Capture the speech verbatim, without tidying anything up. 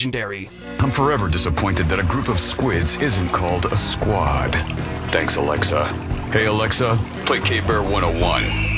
legendary. I'm forever disappointed that a group of squids isn't called a squad. Thanks, Alexa. Hey, Alexa, play K-Bear one oh one.